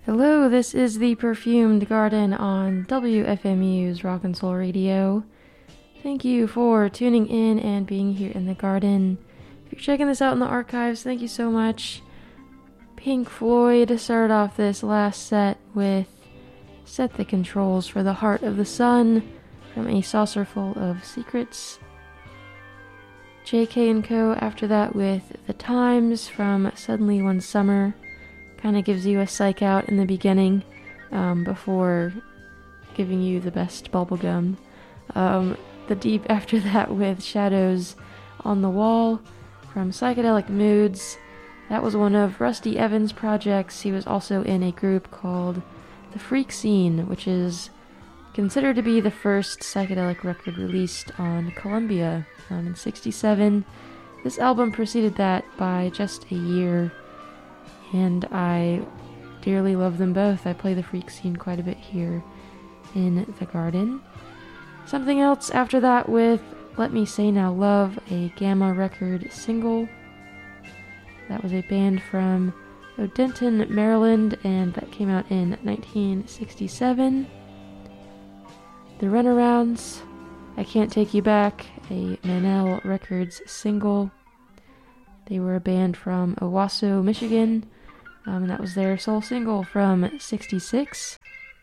Hello, this is the Perfumed Garden on WFMU's Rock and Soul Radio. Thank you for tuning in and being here in the garden. If you're checking this out in the archives, thank you so much. Pink Floyd started off this last set with Set the Controls for the Heart of the Sun from A Saucerful of Secrets. J.K. & Co. after that with The Times from Suddenly One Summer. Kind of gives you a psych out in the beginning before giving you the best bubblegum. The Deep after that with Shadows on the Wall from Psychedelic Moods. That was one of Rusty Evans' projects. He was also in a group called The Freak Scene, which is considered to be the first psychedelic record released on Columbia in '67. This album preceded that by just a year, and I dearly love them both. I play The Freak Scene quite a bit here in the garden. Something else after that with Let Me Say Now Love, a Gamma record single. That was a band from Odenton, Maryland, and that came out in 1967. The Runarounds, I Can't Take You Back, a Manel Records single. They were a band from Owasso, Michigan, and that was their sole single from '66.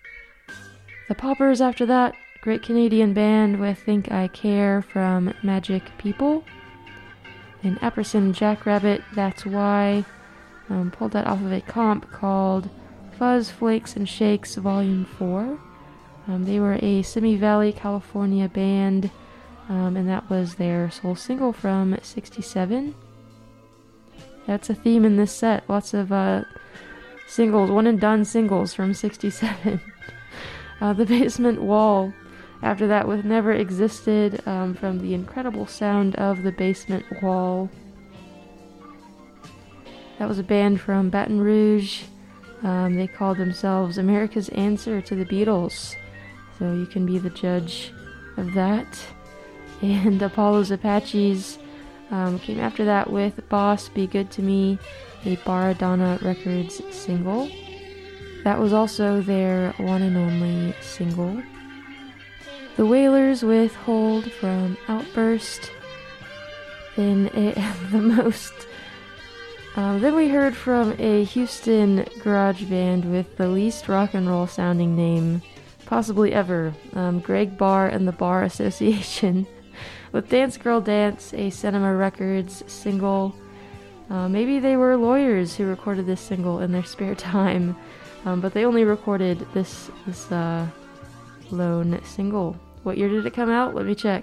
The Poppers after that, great Canadian band with Think I Care from Magic People. And Apperson Jackrabbit, That's Why, pulled that off of a comp called Fuzz, Flakes, and Shakes Volume 4. They were a Simi Valley, California band, and that was their sole single from '67. That's a theme in this set. Lots of singles, one and done singles from '67. The Basement Wall after that with Never Existed from the incredible sound of the Basement Wall. That was a band from Baton Rouge. They called themselves America's Answer to the Beatles, so you can be the judge of that. And Apollo's Apaches came after that with Boss, Be Good to Me, a Baradonna Records single. That was also their one and only single. The Wailers with Hold from Outburst. Then then we heard from a Houston garage band with the least rock and roll sounding name possibly ever, Greg Barr and the Barr Association, with Dance Girl Dance, a Cinema Records single. Maybe they were lawyers who recorded this single in their spare time, but they only recorded this lone single. What year did it come out? Let me check.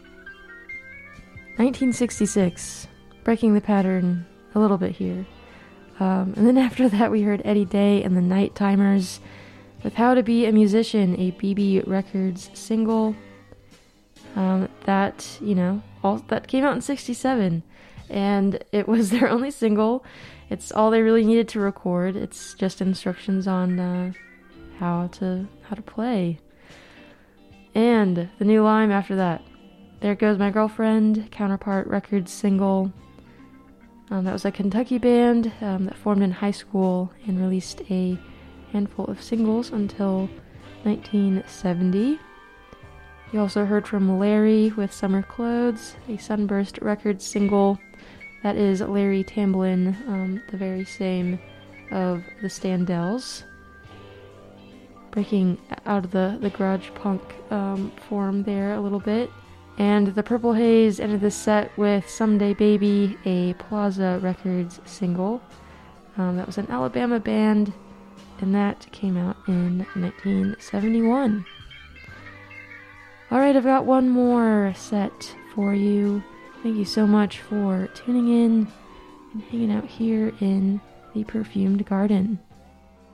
1966. Breaking the pattern a little bit here. And then after that we heard Eddie Day and the Night Timers with How to Be a Musician, a BB Records single. That came out in '67, and it was their only single. It's all they really needed to record. It's just instructions on how to play. And the New Lime after that. There Goes My Girlfriend, Counterpart Records single. That was a Kentucky band that formed in high school and released a handful of singles until 1970. You also heard from Larry with Summer Clothes, a Sunburst Records single. That is Larry Tamblyn, the very same of the Standells. Breaking out of the garage punk form there a little bit. And the Purple Haze ended the set with Someday Baby, a Plaza Records single. That was an Alabama band, and that came out in 1971. Alright, I've got one more set for you. Thank you so much for tuning in and hanging out here in the Perfumed Garden.